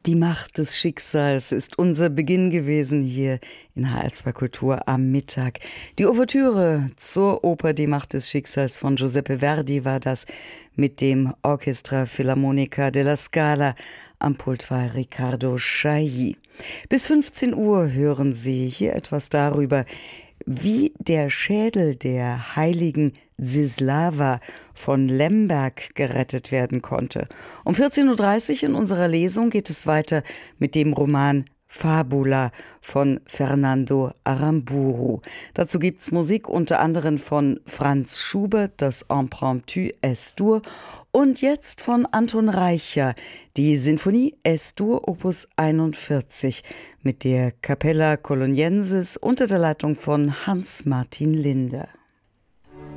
Die Macht des Schicksals ist unser Beginn gewesen hier in HR2 Kultur am Mittag. Die Ouvertüre zur Oper Die Macht des Schicksals von Giuseppe Verdi war das mit dem Orchestra Filarmonica della Scala. Am Pult war Riccardo Chailly. Bis 15 Uhr hören Sie hier etwas darüber, wie der Schädel der heiligen Zислava von Lemberg gerettet werden konnte. Um 14.30 Uhr in unserer Lesung geht es weiter mit dem Roman Fabula von Fernando Aramburu. Dazu gibt's Musik unter anderem von Franz Schubert, das Impromptu S-Dur, und jetzt von Anton Reicher, die Sinfonie S-Dur Opus 41 mit der Capella Coloniensis unter der Leitung von Hans-Martin Linder.